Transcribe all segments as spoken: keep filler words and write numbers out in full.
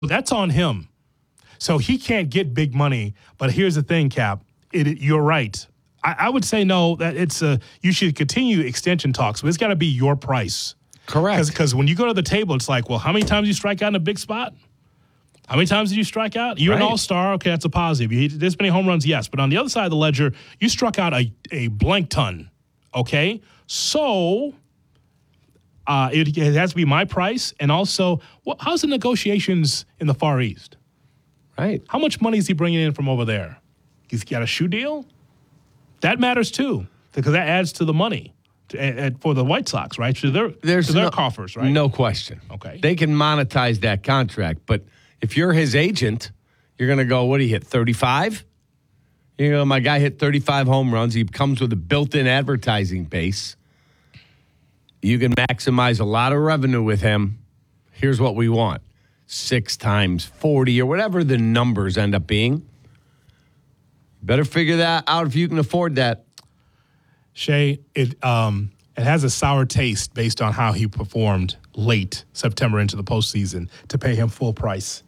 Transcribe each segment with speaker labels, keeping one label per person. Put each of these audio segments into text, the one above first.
Speaker 1: That's on him. So he can't get big money. But here's the thing, Cap. It, it, you're right. I, I would say no, that it's a, you should continue extension talks, but it's got to be your price.
Speaker 2: Correct.
Speaker 1: Because when you go to the table, it's like, well, how many times do you strike out in a big spot? How many times did you strike out? You're right. An all-star. Okay, that's a positive. You hit this many home runs, yes. But on the other side of the ledger, you struck out a, a blank ton, okay? So uh, it, it has to be my price. And also, well, how's the negotiations in the Far East?
Speaker 2: Right.
Speaker 1: How much money is he bringing in from over there? He's got a shoe deal? That matters, too, because that adds to the money to, uh, for the White Sox, right? To their,
Speaker 2: There's
Speaker 1: to their
Speaker 2: no,
Speaker 1: coffers, right?
Speaker 2: No question.
Speaker 1: Okay.
Speaker 2: They can monetize that contract, but if you're his agent, you're going to go, what did he hit, thirty-five? You know, my guy hit thirty-five home runs. He comes with a built-in advertising base. You can maximize a lot of revenue with him. Here's what we want. Six times forty or whatever the numbers end up being. Better figure that out if you can afford that.
Speaker 1: Shay, it um, it has a sour taste based on how he performed late September into the postseason to pay him full price.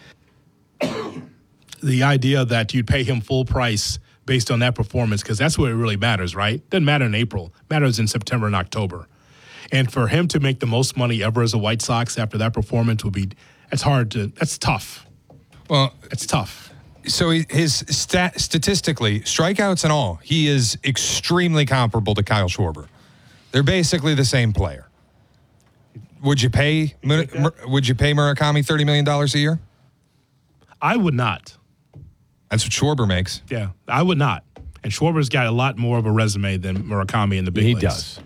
Speaker 1: The idea that you'd pay him full price based on that performance, because that's where it really matters, right? Doesn't matter in April. It matters in September and October. And for him to make the most money ever as a White Sox after that performance would be, that's hard to, that's tough.
Speaker 3: Well,
Speaker 1: it's tough.
Speaker 3: So he, his stat, statistically, strikeouts and all, he is extremely comparable to Kyle Schwarber. They're basically the same player. Would you pay you Would you pay Murakami thirty million dollars a year?
Speaker 1: I would not.
Speaker 3: That's what Schwarber makes.
Speaker 1: Yeah, I would not. And Schwarber's got a lot more of a resume than Murakami in the big
Speaker 2: he
Speaker 1: leagues.
Speaker 2: He does.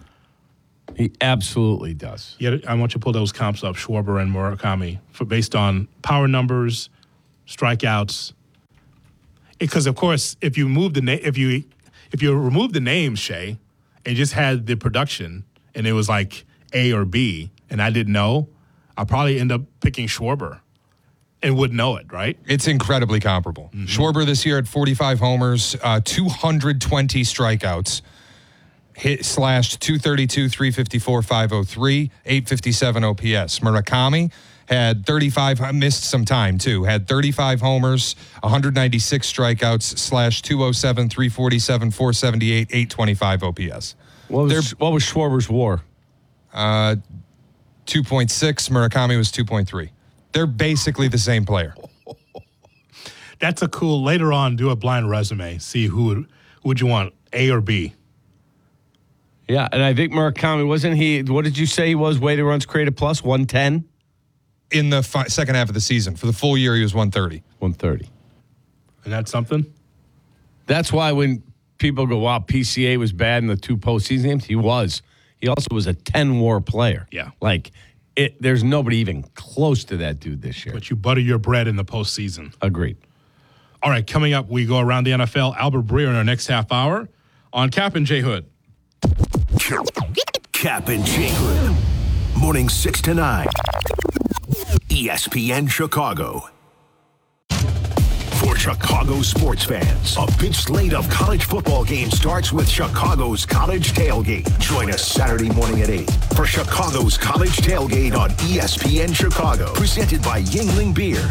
Speaker 2: He absolutely does.
Speaker 1: Yeah, I want you to pull those comps up, Schwarber and Murakami, for based on power numbers, strikeouts. Because of course, if you move the na- if you if you remove the names, Shay, and just had the production, and it was like A or B, and I didn't know, I'll probably end up picking Schwarber. And would know it, right?
Speaker 3: It's incredibly comparable. Mm-hmm. Schwarber this year had forty-five homers, uh, two hundred twenty strikeouts, hit slashed two thirty-two, three fifty-four, five oh three, eight fifty-seven O P S. Murakami had thirty-five, missed some time too, had thirty-five homers, one ninety-six strikeouts, slash two oh seven, three forty-seven, four seventy-eight, eight twenty-five O P S.
Speaker 2: What was, what was Schwarber's WAR?
Speaker 3: Uh, two point six. Murakami was two point three. They're basically the same player.
Speaker 1: That's a cool, later on, do a blind resume. See who would, who would you want, A or B?
Speaker 2: Yeah, and I think Murakami, wasn't he, what did you say he was, weighted runs created plus, one ten?
Speaker 3: In the fi- second half of the season. For the full year, he was one thirty.
Speaker 2: one thirty.
Speaker 1: And that's something?
Speaker 2: That's why when people go, wow, P C A was bad in the two postseason games, he was. He also was a ten-war player.
Speaker 1: Yeah.
Speaker 2: Like, It, there's nobody even close to that dude this year.
Speaker 1: But you butter your bread in the postseason.
Speaker 2: Agreed.
Speaker 1: All right, coming up, we go around the N F L. Albert Breer in our next half hour on Cap and J Hood.
Speaker 4: Cap and J Hood. Morning six to nine. E S P N Chicago. For Chicago sports fans, a big slate of college football games starts with Chicago's College Tailgate. Join us Saturday morning at eight for Chicago's College Tailgate on E S P N Chicago. Presented by Yuengling Beer.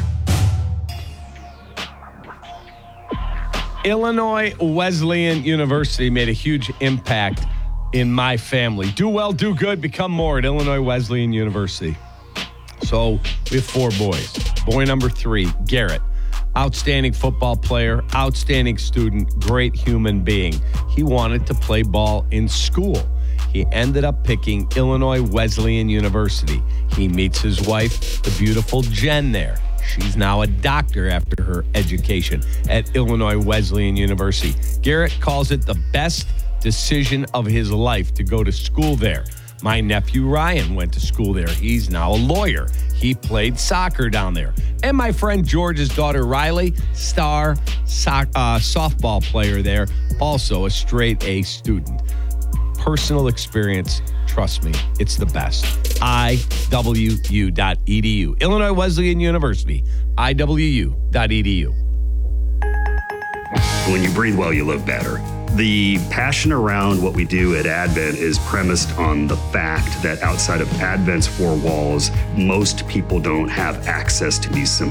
Speaker 2: Illinois Wesleyan University made a huge impact in my family. Do well, do good, become more at Illinois Wesleyan University. So we have four boys. Boy number three, Garrett. Outstanding football player, outstanding student, great human being. He wanted to play ball in school. He ended up picking Illinois Wesleyan University. He meets his wife, the beautiful Jen, there. She's now a doctor after her education at Illinois Wesleyan University. Garrett calls it the best decision of his life to go to school there. My nephew Ryan went to school there. He's now a lawyer. He played soccer down there. And my friend George's daughter Riley, star so- uh, softball player there, also a straight A student. Personal experience, trust me, it's the best. I W U dot E D U. Illinois Wesleyan University, I W U dot E D U.
Speaker 5: When you breathe well, you live better. The passion around what we do at Advent is premised on the fact that outside of Advent's four walls, most people don't have access to these simple